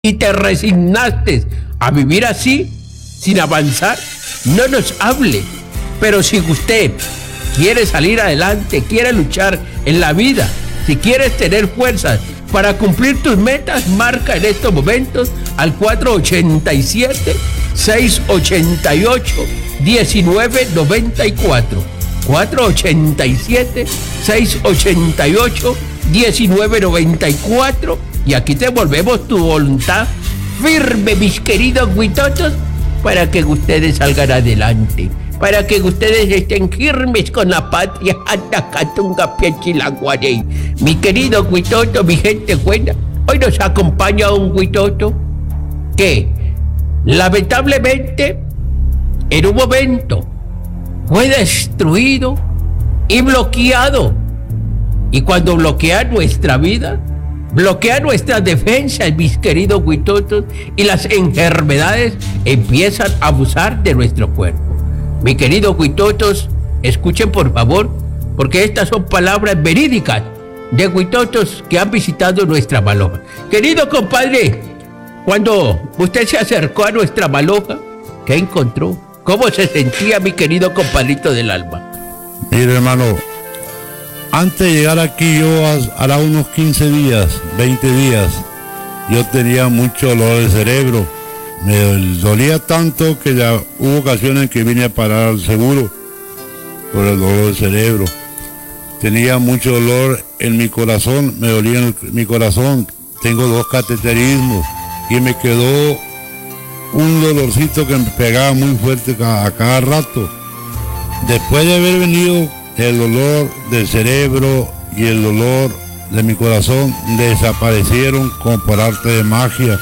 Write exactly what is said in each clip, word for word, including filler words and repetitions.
y te resignaste a vivir así, sin avanzar, no nos hable. Pero si usted quiere salir adelante, quiere luchar en la vida, si quieres tener fuerzas para cumplir tus metas, marca en estos momentos al cuatro ocho siete, seis ocho ocho, uno nueve nueve cuatro. cuatro ocho siete, seis ocho ocho, uno nueve nueve cuatro. Y aquí te volvemos tu voluntad firme, mis queridos huitotos, para que ustedes salgan adelante, para que ustedes estén firmes con la patria. Anda, Catunga, Piachilanguarey. Mi querido huitoto, mi gente buena, hoy nos acompaña un huitoto que, lamentablemente, en un momento fue destruido y bloqueado. Y cuando bloquea nuestra vida, bloquea nuestras defensas, mis queridos huitotos, y las enfermedades empiezan a abusar de nuestro cuerpo. Mis queridos huitotos, escuchen por favor, porque estas son palabras verídicas de huitotos que han visitado nuestra maloja. Querido compadre, cuando usted se acercó a nuestra maloja, ¿qué encontró? ¿Cómo se sentía, mi querido compadrito del alma? Mire, hermano, antes de llegar aquí, yo hará unos quince días, veinte días, yo tenía mucho dolor de cerebro. Me dolía tanto que ya hubo ocasiones en que vine a parar al seguro por el dolor de cerebro. Tenía mucho dolor en mi corazón, me dolía en el, mi corazón. Tengo dos cateterismos y me quedó un dolorcito que me pegaba muy fuerte a, a cada rato. Después de haber venido el dolor del cerebro y el dolor de mi corazón, desaparecieron como por arte de magia.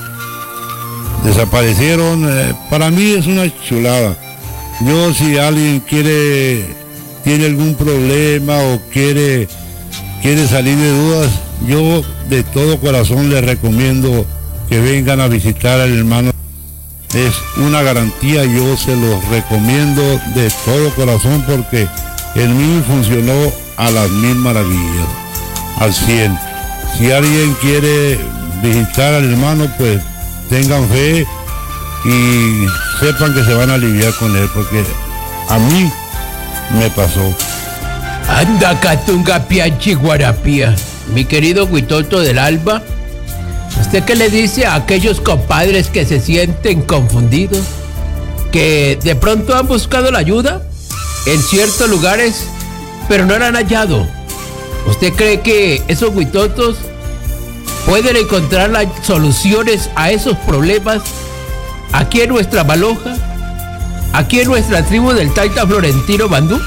Desaparecieron, eh, para mí es una chulada. Yo, si alguien quiere, tiene algún problema o quiere, quiere salir de dudas, yo de todo corazón les recomiendo que vengan a visitar al hermano. Es una garantía, yo se los recomiendo de todo corazón porque en mí funcionó a las mil maravillas, al cien. Si alguien quiere visitar al hermano, pues tengan fe y sepan que se van a aliviar con él, porque a mí me pasó. Anda, Catunga, Piachi, Guarapía. Mi querido huitoto del alba, ¿usted qué le dice a aquellos compadres que se sienten confundidos, que de pronto han buscado la ayuda en ciertos lugares, pero no la han hallado? ¿Usted cree que esos huitotos pueden encontrar las soluciones a esos problemas aquí en nuestra maloja, aquí en nuestra tribu del Taita Florentino Bandú?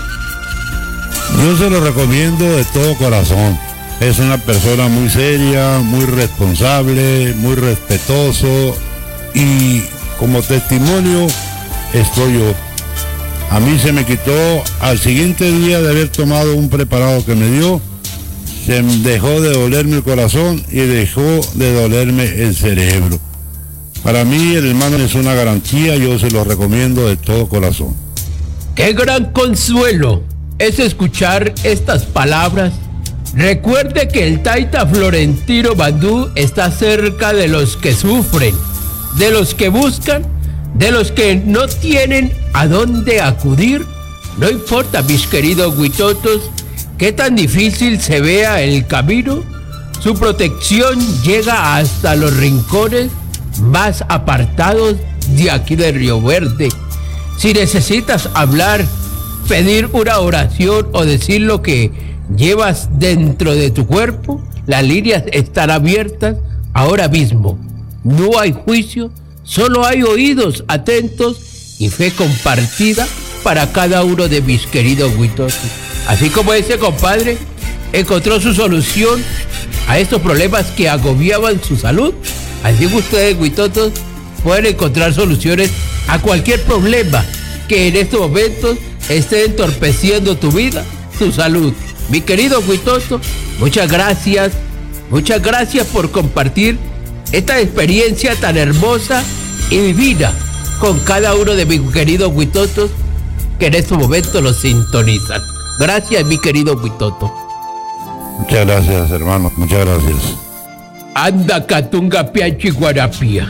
Yo se lo recomiendo de todo corazón. Es una persona muy seria, muy responsable, muy respetuoso, y como testimonio estoy yo. A mí se me quitó al siguiente día de haber tomado un preparado que me dio, se dejó de dolerme el corazón y dejó de dolerme el cerebro. Para mí el hermano es una garantía, yo se lo recomiendo de todo corazón. ¡Qué gran consuelo es escuchar estas palabras! Recuerde que el Taita Florentino Bandú está cerca de los que sufren, de los que buscan, de los que no tienen a dónde acudir. No importa, mis queridos huitotos, qué tan difícil se vea el camino, su protección llega hasta los rincones más apartados de aquí de Río Verde. Si necesitas hablar, pedir una oración o decir lo que llevas dentro de tu cuerpo, las líneas están abiertas ahora mismo. No hay juicio, solo hay oídos atentos y fe compartida para cada uno de mis queridos huitotos. Así como ese compadre encontró su solución a estos problemas que agobiaban su salud, así que ustedes, huitotos, pueden encontrar soluciones a cualquier problema que en estos momentos esté entorpeciendo tu vida, tu salud. Mi querido huitoto, muchas gracias, muchas gracias por compartir esta experiencia tan hermosa y divina con cada uno de mis queridos huitotos que en estos momentos los sintonizan. Gracias, mi querido huitoto. Muchas gracias, hermano, muchas gracias. Anda Catunga Piachi Guarapía.